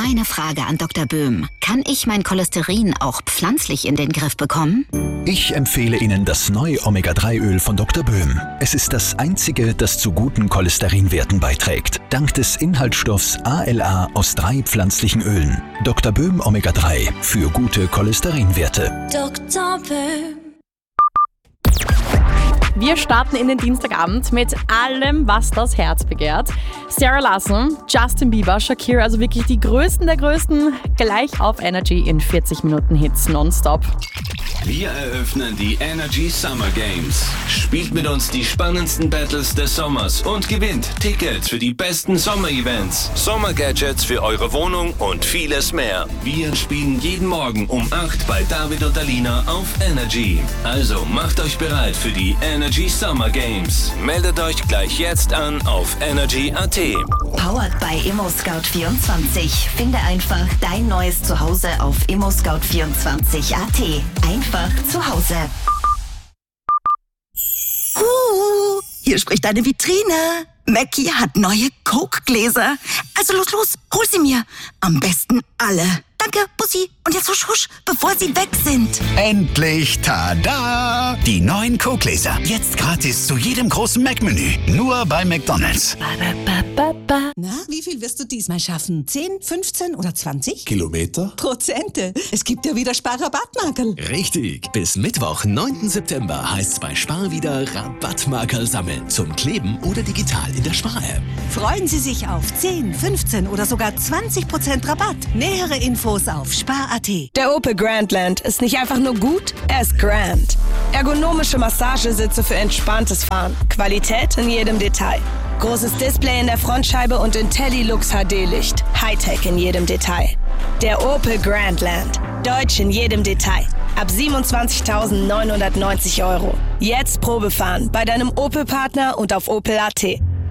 Meine Frage an Dr. Böhm. Kann ich mein Cholesterin auch pflanzlich in den Griff bekommen? Ich empfehle Ihnen das neue Omega-3-Öl von Dr. Böhm. Es ist das einzige, das zu guten Cholesterinwerten beiträgt. Dank des Inhaltsstoffs ALA aus 3 pflanzlichen Ölen. Dr. Böhm Omega-3 für gute Cholesterinwerte. Dr. Böhm. Wir starten in den Dienstagabend mit allem, was das Herz begehrt. Sarah Larsson, Justin Bieber, Shakira, also wirklich die Größten der Größten, gleich auf Energy in 40 Minuten Hits nonstop. Wir eröffnen die Energy Summer Games. Spielt mit uns die spannendsten Battles des Sommers und gewinnt Tickets für die besten Sommer-Events, Sommer-Gadgets für eure Wohnung und vieles mehr. Wir spielen jeden Morgen um 8 bei David und Alina auf Energy. Also macht euch bereit für die Energy Summer Games. Meldet euch gleich jetzt an auf energy.at. Powered by ImmoScout24. Finde einfach dein neues Zuhause auf ImmoScout24.at. Einfach zu Hause. Hier spricht eine Vitrine. Mackie hat neue Coke-Gläser. Also los, hol sie mir. Am besten alle. Danke, Bussi. Und jetzt husch, husch, bevor sie weg sind. Endlich, tada! Die neuen Coke-Gläser. Jetzt gratis zu jedem großen Mac-Menü. Nur bei McDonald's. Na, wie viel wirst du diesmal schaffen? 10, 15 oder 20? Kilometer? Prozente. Es gibt ja wieder Spar-Rabattmarkerl. Richtig. Bis Mittwoch, 9. September heißt es bei Spar wieder Rabattmarkerl sammeln. Zum Kleben oder digital in der Spar-App. Freuen Sie sich auf 10, 15 oder sogar 20% Rabatt. Nähere Infos auf spar.at. Der Opel Grandland ist nicht einfach nur gut, er ist grand. Ergonomische Massagesitze für entspanntes Fahren. Qualität in jedem Detail. Großes Display in der Frontscheibe und IntelliLux HD-Licht. Hightech in jedem Detail. Der Opel Grandland. Deutsch in jedem Detail. Ab 27.990 €. Jetzt Probefahren bei deinem Opel-Partner und auf opel.at.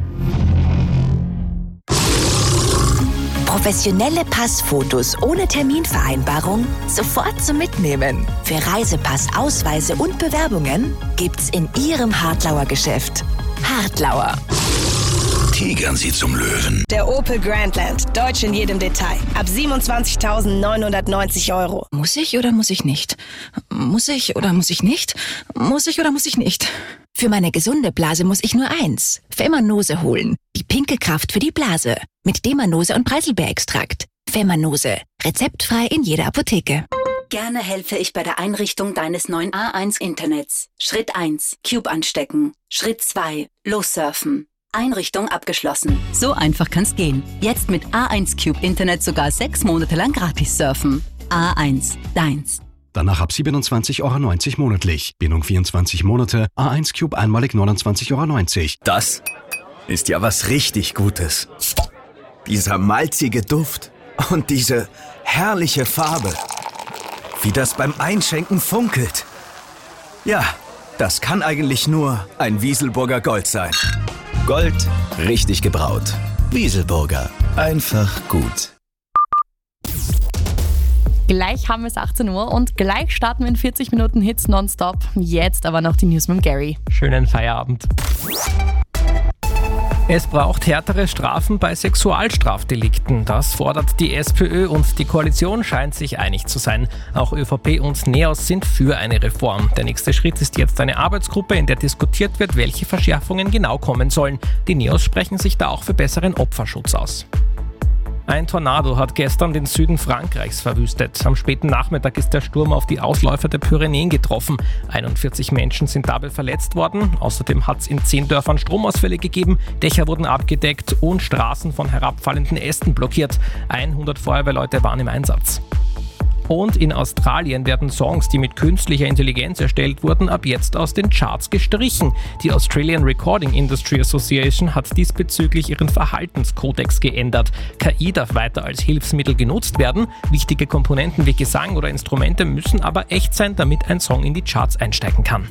Professionelle Passfotos ohne Terminvereinbarung sofort zum Mitnehmen. Für Reisepass, Ausweise und Bewerbungen gibt's in Ihrem Hartlauer Geschäft. Hartlauer. Tigern Sie zum Löwen. Der Opel Grandland. Deutsch in jedem Detail. Ab 27.990 €. Muss ich oder muss ich nicht? Muss ich oder muss ich nicht? Muss ich oder muss ich nicht? Für meine gesunde Blase muss ich nur eins. Femanose holen. Die pinke Kraft für die Blase. Mit Demanose und Preiselbeerextrakt. Femanose. Rezeptfrei in jeder Apotheke. Gerne helfe ich bei der Einrichtung deines neuen A1-Internets. Schritt 1. Cube anstecken. Schritt 2. Lossurfen. Einrichtung abgeschlossen. So einfach kann's gehen. Jetzt mit A1 Cube Internet sogar 6 Monate lang gratis surfen. A1, deins. Danach ab 27,90 € monatlich. Bindung 24 Monate. A1 Cube einmalig 29,90 €. Das ist ja was richtig Gutes. Dieser malzige Duft und diese herrliche Farbe. Wie das beim Einschenken funkelt. Ja, das kann eigentlich nur ein Wieselburger Gold sein. Gold, richtig gebraut. Wieselburger, einfach gut. Gleich haben wir es 18 Uhr und gleich starten wir in 40 Minuten Hits nonstop. Jetzt aber noch die News mit Gary. Schönen Feierabend. Es braucht härtere Strafen bei Sexualstrafdelikten. Das fordert die SPÖ und die Koalition scheint sich einig zu sein. Auch ÖVP und NEOS sind für eine Reform. Der nächste Schritt ist jetzt eine Arbeitsgruppe, in der diskutiert wird, welche Verschärfungen genau kommen sollen. Die NEOS sprechen sich da auch für besseren Opferschutz aus. Ein Tornado hat gestern den Süden Frankreichs verwüstet. Am späten Nachmittag ist der Sturm auf die Ausläufer der Pyrenäen getroffen. 41 Menschen sind dabei verletzt worden. Außerdem hat es in 10 Dörfern Stromausfälle gegeben, Dächer wurden abgedeckt und Straßen von herabfallenden Ästen blockiert. 100 Feuerwehrleute waren im Einsatz. Und in Australien werden Songs, die mit künstlicher Intelligenz erstellt wurden, ab jetzt aus den Charts gestrichen. Die Australian Recording Industry Association hat diesbezüglich ihren Verhaltenskodex geändert. KI darf weiter als Hilfsmittel genutzt werden. Wichtige Komponenten wie Gesang oder Instrumente müssen aber echt sein, damit ein Song in die Charts einsteigen kann.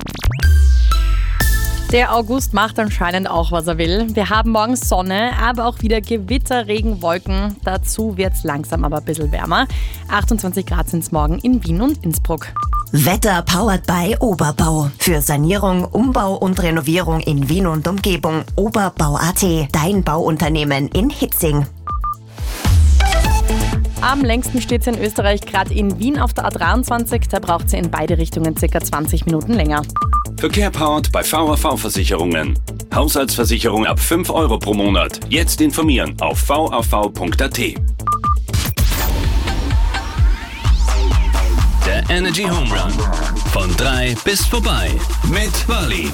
Der August macht anscheinend auch, was er will. Wir haben morgen Sonne, aber auch wieder Gewitter, Regen, Wolken. Dazu wird es langsam aber ein bisschen wärmer. 28 Grad sind es morgen in Wien und Innsbruck. Wetter powered by Oberbau. Für Sanierung, Umbau und Renovierung in Wien und Umgebung. Oberbau.at. Dein Bauunternehmen in Hitzing. Am längsten steht sie in Österreich gerade in Wien auf der A23. Da braucht sie in beide Richtungen ca. 20 Minuten länger. Verkehr powered bei VAV-Versicherungen. Haushaltsversicherung ab 5 Euro pro Monat. Jetzt informieren auf vav.at. Der Energy Home Run. Von 3 bis vorbei. Mit Wally.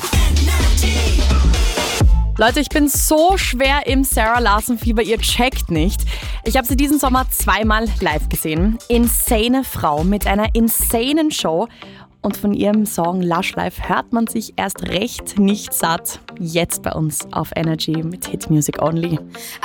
Leute, ich bin so schwer im Sarah Larson-Fieber, ihr checkt nicht. Ich habe sie diesen Sommer 2-mal live gesehen. Insane Frau mit einer insanen Show. Und von ihrem Song Lush Life hört man sich erst recht nicht satt. Jetzt bei uns auf Energy mit Hit Music Only.